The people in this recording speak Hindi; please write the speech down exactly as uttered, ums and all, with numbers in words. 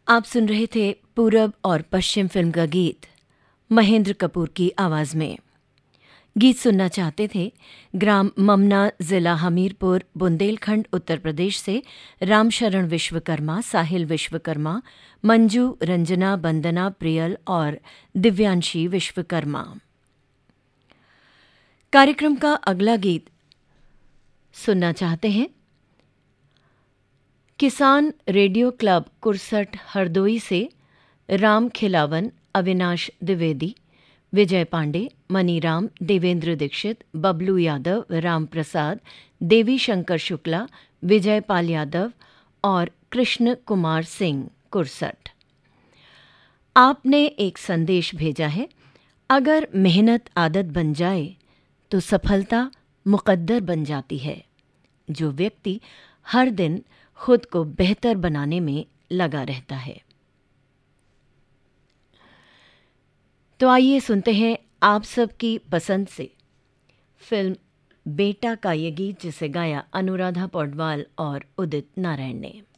आप सुन रहे थे पूरब और पश्चिम फिल्म का गीत महेंद्र कपूर की आवाज में। गीत सुनना चाहते थे ग्राम ममना, जिला हमीरपुर, बुंदेलखंड, उत्तर प्रदेश से रामशरण विश्वकर्मा, साहिल विश्वकर्मा, मंजू, रंजना, बंदना, प्रियल और दिव्यांशी विश्वकर्मा। कार्यक्रम का अगला गीत सुनना चाहते हैं किसान रेडियो क्लब कुरसठ हरदोई से राम खिलावन, अविनाश द्विवेदी, विजय पांडे, मनीराम, देवेंद्र दीक्षित, बबलू यादव, राम प्रसाद, देवी शंकर शुक्ला, विजय पाल यादव और कृष्ण कुमार सिंह कुरसठ। आपने एक संदेश भेजा है, अगर मेहनत आदत बन जाए तो सफलता मुकद्दर बन जाती है। जो व्यक्ति हर दिन खुद को बेहतर बनाने में लगा रहता है। तो आइए सुनते हैं आप सबकी पसंद से फिल्म बेटा का ये गीत, जिसे गाया अनुराधा पौडवाल और उदित नारायण ने।